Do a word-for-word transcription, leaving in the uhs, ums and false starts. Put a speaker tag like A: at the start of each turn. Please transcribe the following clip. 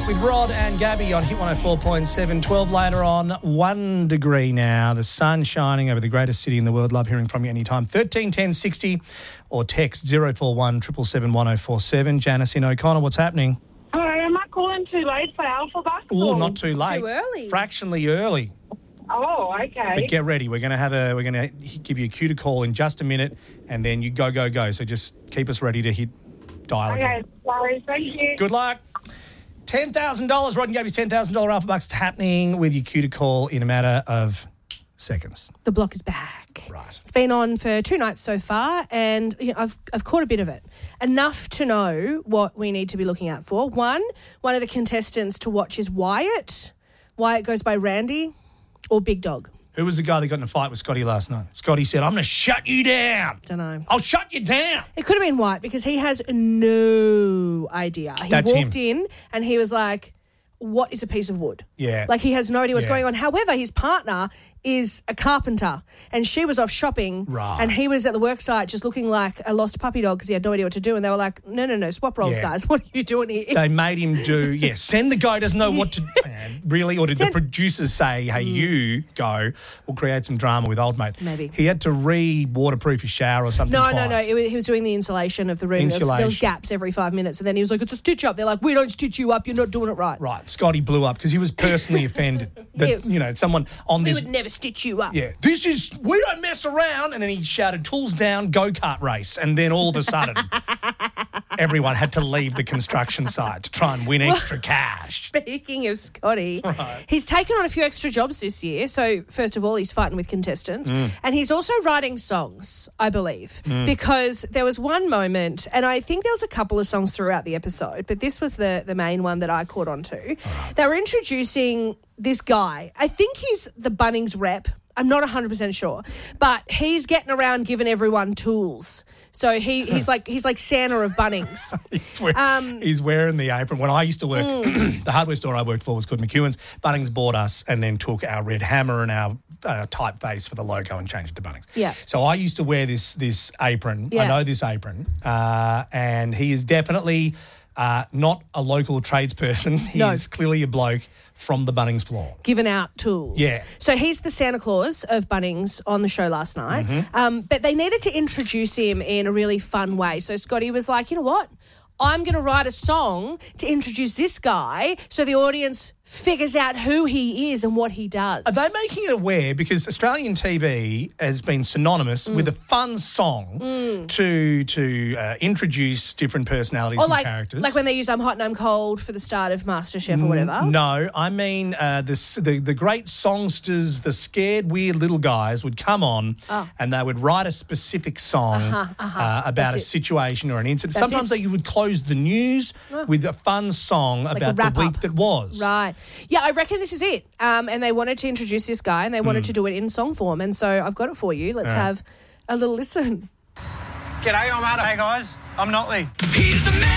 A: with Rod and Gabby on Hit one oh four point seven. twelve later on, one degree now. The sun shining over the greatest city in the world. Love hearing from you anytime. thirteen ten sixty or text zero four one seven seven seven one oh four seven. Janice in O'Connor, what's happening?
B: Hi, am I calling too late for Alpha Bucks?
A: Oh,
B: or-
A: not too late.
C: Too early.
A: Fractionally early.
B: Oh, okay.
A: But get ready. We're going to have a. We're going to give you a cue to call in just a minute, and then you go, go, go. So just keep us ready to hit dial
B: Okay,
A: again.
B: sorry, thank you.
A: Good luck. ten thousand dollars. Rod and Gabby's ten thousand dollars Alpha Bucks. It's happening with your cue to call in a matter of seconds.
C: The block is back.
A: Right.
C: It's been on for two nights so far, and you know, I've I've caught a bit of it. Enough to know what we need to be looking out for. One, one of the contestants to watch is Wyatt. Wyatt goes by Randy or Big Dog.
A: Who was the guy that got in a fight with Scotty last night? Scotty said, I'm going to shut you down.
C: Don't know.
A: I'll shut you down.
C: It could have been Wyatt because he has no idea. He
A: That's
C: walked
A: him.
C: in and he was like, what is a piece of wood?
A: Yeah.
C: Like he has no idea what's
A: Yeah.
C: going on. However, his partner is a carpenter and she was off shopping
A: Right.
C: and he was at the work site just looking like a lost puppy dog because he had no idea what to do. And they were like, no, no, no, swap roles,
A: Yeah.
C: guys. What are you doing here?
A: They made him do, yeah, send the guy who doesn't know what to do. Really? Or did
C: Send-
A: the producers say, hey, you go, we'll create some drama with old mate?
C: Maybe.
A: He had to re-waterproof his shower or something
C: No,
A: twice.
C: no, no. It was, he was doing the insulation of the room. There was, there was
A: Insulation.
C: gaps every five minutes. And then he was like, it's a stitch up. They're like, we don't stitch you up. You're not doing it right.
A: Right. Scotty blew up because he was personally offended that,
C: Yeah.
A: you know, someone on
C: We
A: this...
C: would never stitch you up.
A: Yeah, this is, we don't mess around. And then he shouted, tools down, go-kart race. And then all of a sudden, everyone had to leave the construction site to try and win extra cash.
C: Speaking of Scotty,
A: Right.
C: he's taken on a few extra jobs this year. So, first of all, he's fighting with contestants
A: Mm.
C: and he's also writing songs, I believe, because there was one moment, and I think there was a couple of songs throughout the episode, but this was the, the main one that I caught on to. They were introducing this guy. I think he's the Bunnings rep. I'm not one hundred percent sure, but he's getting around giving everyone tools. So he, he's like he's like Santa of Bunnings.
A: He's, wearing,
C: Um,
A: he's wearing the apron. When I used to work, the hardware store I worked for was called McEwen's. Bunnings bought us and then took our red hammer and our uh, typeface for the logo and changed it to Bunnings.
C: Yeah.
A: So I used to wear this this apron.
C: Yeah.
A: I know this apron. Uh, and he is definitely uh, not a local tradesperson. He
C: No.
A: is clearly a bloke from the Bunnings floor.
C: Given out tools.
A: Yeah.
C: So he's the Santa Claus of Bunnings on the show last night.
A: Mm-hmm.
C: Um, but they needed to introduce him in a really fun way. So Scotty was like, you know what? I'm going to write a song to introduce this guy so the audience figures out who he is and what he does.
A: Are they making it aware? Because Australian T V has been synonymous
C: Mm.
A: with a fun song to to uh, introduce different personalities
C: or
A: and
C: like,
A: characters.
C: like when they use I'm Hot and I'm Cold for the start of MasterChef or whatever.
A: No, I mean uh, the, s- the the great songsters, the scared, weird little guys would come on
C: Oh.
A: and they would write a specific song
C: Uh-huh, uh-huh.
A: uh, about
C: That's
A: a
C: it.
A: situation or an incident.
C: That's
A: Sometimes
C: it.
A: they would close the news with a fun song
C: a
A: about the
C: wrap-up.
A: week that was.
C: Right. Yeah, I reckon this is it. Um, and they wanted to introduce this guy and they wanted
A: Hmm.
C: to do it in song form. And so I've got it for you. Let's
A: Yeah.
C: have a little listen.
D: G'day, I'm Adam. Hey guys, I'm Notley.
E: He's the man.